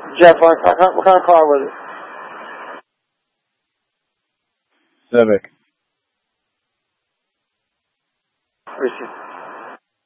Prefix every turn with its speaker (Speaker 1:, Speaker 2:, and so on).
Speaker 1: Jeff, what kind of car was it?
Speaker 2: Civic.
Speaker 1: Let me see.